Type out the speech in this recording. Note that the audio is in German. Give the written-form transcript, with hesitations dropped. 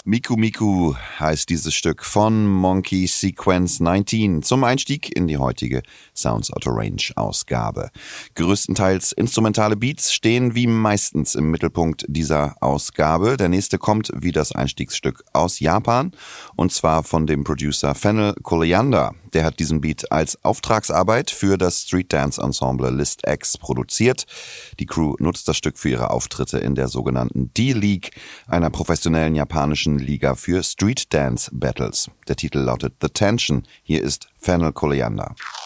Miku Miku heißt dieses Stück von Monkey Sequence 19 zum Einstieg in die heutige Sounds Out of Range Ausgabe. Größtenteils instrumentale Beats stehen wie meistens im Mittelpunkt dieser Ausgabe. Der nächste kommt wie das Einstiegsstück aus Japan und zwar von dem Producer Fennel Coliander. Der hat diesen Beat als Auftragsarbeit für das Street Dance Ensemble List X produziert. Die Crew nutzt das Stück für ihre Auftritte in der sogenannten D-League, einer professionellen japanischen Liga für Street Dance Battles. Der Titel lautet The Tension. Hier ist Fennel Coliander.